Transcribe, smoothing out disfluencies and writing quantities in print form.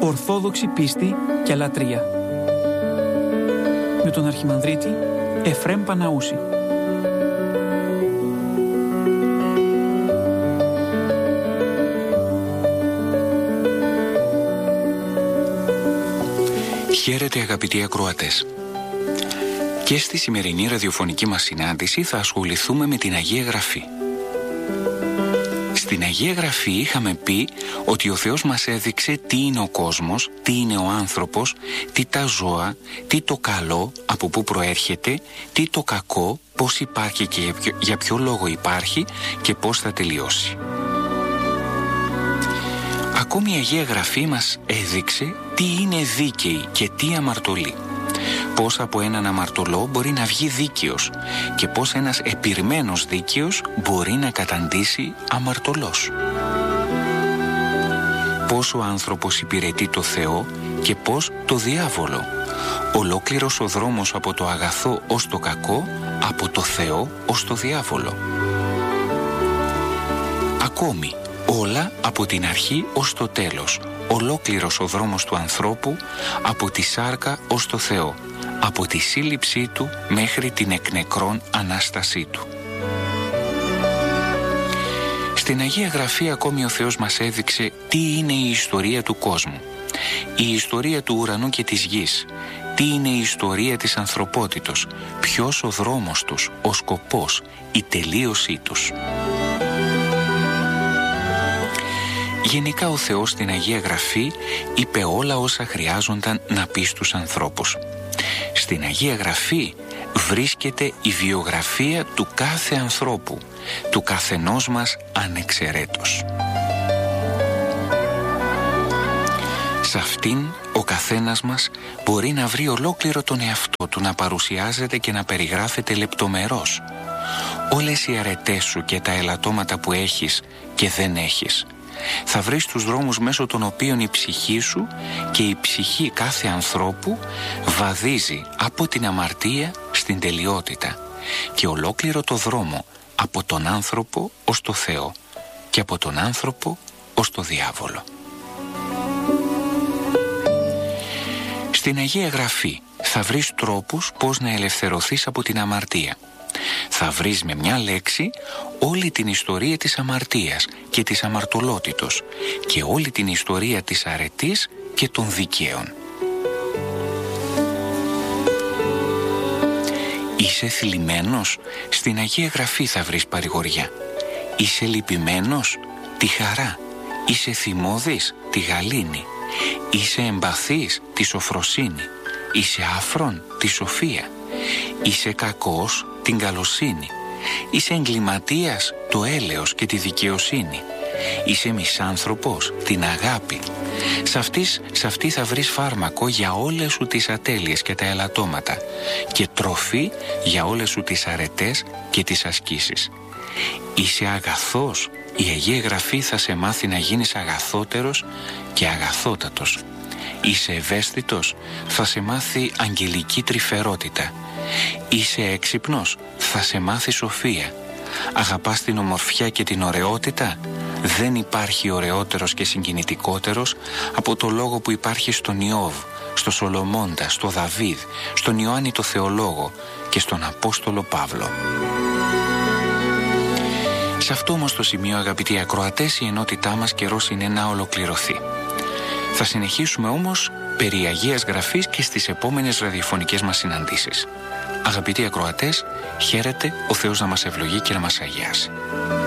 Ορθόδοξη πίστη και λατρεία. Με τον Αρχιμανδρίτη Εφραίμ Παναούση. Χαίρετε αγαπητοί ακροατές. Και στη σημερινή ραδιοφωνική μας συνάντηση θα ασχοληθούμε με την Αγία Γραφή. Στην Αγία Γραφή είχαμε πει ότι ο Θεός μας έδειξε τι είναι ο κόσμος, τι είναι ο άνθρωπος, τι τα ζώα, τι το καλό, από πού προέρχεται, τι το κακό, πώς υπάρχει και για ποιο λόγο υπάρχει και πώς θα τελειώσει. Ακόμη η Αγία Γραφή μας έδειξε τι είναι δίκαιη και τι αμαρτωλή. Πώς από έναν αμαρτωλό μπορεί να βγει δίκαιος και πώς ένας επιρμένος δίκαιος μπορεί να καταντήσει αμαρτωλός. Πώς ο άνθρωπος υπηρετεί το Θεό και πώς το διάβολο. Ολόκληρος ο δρόμος από το αγαθό ως το κακό, από το Θεό ως το διάβολο. Ακόμη, όλα από την αρχή ως το τέλος. Ολόκληρος ο δρόμος του ανθρώπου από τη σάρκα ως το Θεό. Από τη σύλληψή του μέχρι την εκ νεκρών Ανάστασή του. Στην Αγία Γραφή ακόμη ο Θεός μας έδειξε τι είναι η ιστορία του κόσμου. Η ιστορία του ουρανού και της γης. Τι είναι η ιστορία της ανθρωπότητος. Ποιος ο δρόμος τους, ο σκοπός, η τελείωσή τους. Γενικά ο Θεός στην Αγία Γραφή είπε όλα όσα χρειάζονταν να πει στους ανθρώπους. Στην Αγία Γραφή βρίσκεται η βιογραφία του κάθε ανθρώπου, του καθενός μας ανεξαιρέτως. Σε αυτήν ο καθένας μας μπορεί να βρει ολόκληρο τον εαυτό του να παρουσιάζεται και να περιγράφεται λεπτομερώς. Όλες οι αρετές σου και τα ελαττώματα που έχεις και δεν έχεις. Θα βρεις τους δρόμους μέσω των οποίων η ψυχή σου και η ψυχή κάθε ανθρώπου βαδίζει από την αμαρτία στην τελειότητα και ολόκληρο το δρόμο από τον άνθρωπο ως το Θεό και από τον άνθρωπο ως το διάβολο. Στην Αγία Γραφή θα βρεις τρόπους πώς να ελευθερωθείς από την αμαρτία. Θα βρεις με μια λέξη όλη την ιστορία της αμαρτίας και της αμαρτωλότητος και όλη την ιστορία της αρετής και των δικαίων. Είσαι θλιμμένος? Στην Αγία Γραφή θα βρεις παρηγοριά. Είσαι λυπημένος? Τη χαρά. Είσαι θυμώδης? Τη γαλήνη. Είσαι εμπαθής? Τη σοφροσύνη. Είσαι άφρον? Τη σοφία. Είσαι κακός? Την καλοσύνη. Είσαι εγκληματίας? Το έλεος και τη δικαιοσύνη. Είσαι μισάνθρωπος? Την αγάπη. Σε αυτή θα βρεις φάρμακο για όλες σου τις ατέλειες και τα ελαττώματα και τροφή για όλες σου τις αρετές και τις ασκήσεις. Είσαι αγαθός? Η Αγία Γραφή θα σε μάθει να γίνεις αγαθότερος και αγαθότατος. Είσαι ευαίσθητος? Θα σε μάθει αγγελική τρυφερότητα. Είσαι έξυπνος? Θα σε μάθει σοφία. Αγαπάς την ομορφιά και την ωραιότητα? Δεν υπάρχει ωραιότερος και συγκινητικότερος από το λόγο που υπάρχει στον Ιώβ, στο Σολομώντα, στο Δαβίδ, στον Ιωάννη το Θεολόγο και στον Απόστολο Παύλο. Σε αυτό όμως το σημείο, αγαπητοί ακροατές, η ενότητά μας καιρός είναι να ολοκληρωθεί. Θα συνεχίσουμε όμως περί Αγίας Γραφής και στις επόμενες ραδιοφωνικές μας συναντήσεις. Αγαπητοί ακροατές, χαίρετε, ο Θεός να μας ευλογεί και να μας αγιάσει.